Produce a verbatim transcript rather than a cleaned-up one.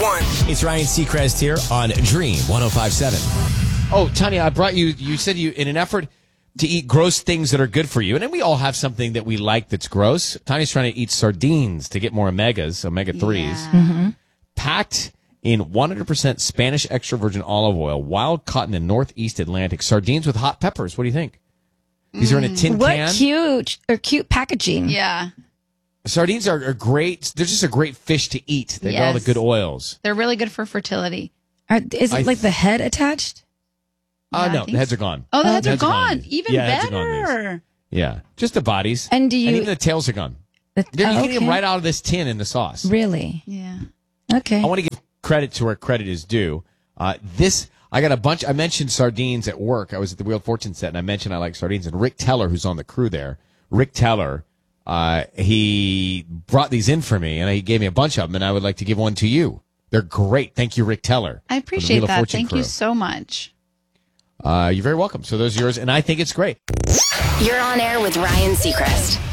one. It's Ryan Seacrest here on Dream one oh five point seven. Oh, Tanya, I brought you, you said you, in an effort to eat gross things that are good for you, and then we all have something that we like that's gross. Tanya's trying to eat sardines to get more omegas, omega threes, Yeah. Mm-hmm. packed in one hundred percent Spanish extra virgin olive oil, wild caught in the Northeast Atlantic, sardines with hot peppers. What do you think? These are in a tin What can. cute or cute packaging. Yeah. Sardines are, are great. They're just a great fish to eat. They got all the Yes. good oils. They're really good for fertility. Are, is it I- like the head attached? Oh, Yeah, I no, think the heads so. are gone. Oh, the heads are Heads are gone. gone. Even Yeah, heads are gone, better. Yeah, just the bodies. And do you- even the tails are gone. The, Then you oh, can eat them okay. right out of this tin in the sauce. Really? Yeah. Okay. I want to give credit to where credit is due. Uh, this, I got a bunch. I mentioned sardines at work. I was at the Wheel of Fortune set, and I mentioned I like sardines. And Rick Teller, who's on the crew there, Rick Teller, uh, he brought these in for me, and he gave me a bunch of them, and I would like to give one to you. They're great. Thank you, Rick Teller. I from the appreciate Wheel of that. Fortune Thank crew. you so much. Uh, you're very welcome. So those are yours, and I think it's great. You're on air with Ryan Seacrest.